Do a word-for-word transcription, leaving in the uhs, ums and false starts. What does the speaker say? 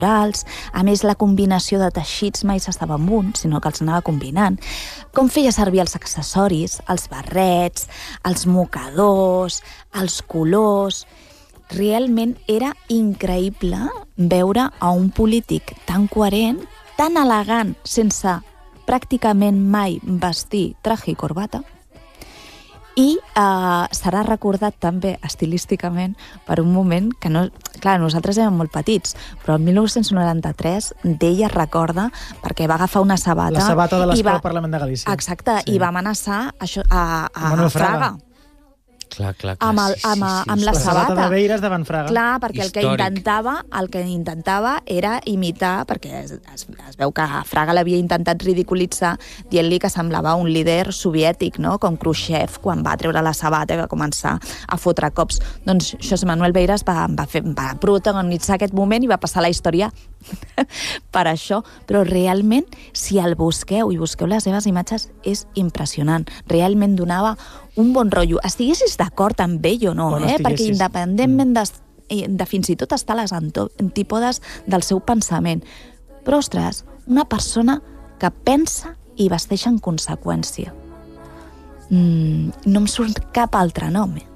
naturals. A més, la combinació de teixits mai s'estava amb un, sinó que els anava combinant. Com feia servir els accessoris, els barrets, els mocadors, els colors... Realment era increïble veure a un polític tan coherent, tan elegant, sense pràcticament mai vestir traje i corbata, i eh, serà recordat també estilísticament per un moment que no... Clar, nosaltres érem molt petits, però el mil nou-cents noranta-tres d'ell es recorda perquè va agafar una sabata... La sabata de l'Escola va... del Parlament de Galícia. Exacte, sí. I va amenaçar això, a, a, Manuel a Fraga. Fraga. Clar, clar, clar. Amb, el, sí, amb, sí, sí, amb la, La sabata. sabata de Beires davant Fraga. Clar, perquè el que, Històric. intentava, el que intentava era imitar, perquè es, es, es veu que Fraga l'havia intentat ridiculitzar dient-li que semblava un líder soviètic, no? Com Khrushchev, quan va treure la sabata i va començar a fotre cops. Doncs José Manuel Beires va, va, fer, va protagonitzar aquest moment i va passar la història per això. Però realment, si el busqueu i busqueu les seves imatges, és impressionant. Realment donava un bon rotllo. Estiguessis d'acord amb ell o no, o no eh? Perquè estiguessis. independentment de, de fins i tot estar a les antípodes del seu pensament. Però, ostres, una persona que pensa i vesteix en conseqüència. Mm, no em surt cap altre nom, eh?